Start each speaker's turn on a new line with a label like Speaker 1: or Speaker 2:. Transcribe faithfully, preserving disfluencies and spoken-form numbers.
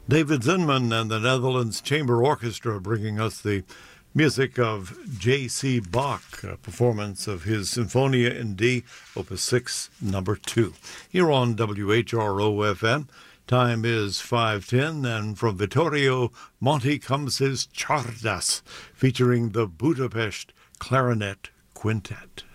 Speaker 1: David Zinman and the Netherlands Chamber Orchestra bringing us the music of J C. Bach, a performance of his Sinfonia in D, Opus six, number two. Here on W H R O F M, time is five ten, and from Vittorio Monti comes his Czardas, featuring the Budapest Clarinet Quintet.